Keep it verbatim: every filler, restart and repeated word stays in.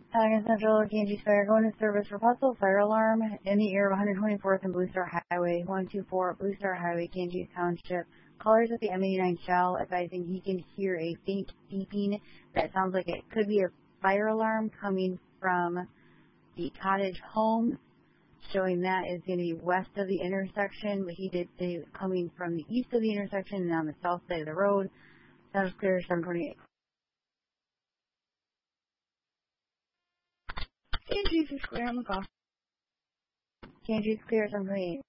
Hagen Central, Ganges Fire, going to service for possible fire alarm in the air of one twenty-fourth and Blue Star Highway, one two four Blue Star Highway, Ganges Township. Callers at the M eighty-nine Shell advising he can hear a faint beeping that sounds like it could be a fire alarm coming from the cottage home, showing that is going to be west of the intersection, but he did say it was coming from the east of the intersection and on the south side of the road. That was clear, seven twenty-eight. Ganges is clear on the call. Ganges clear, seven twenty-eight.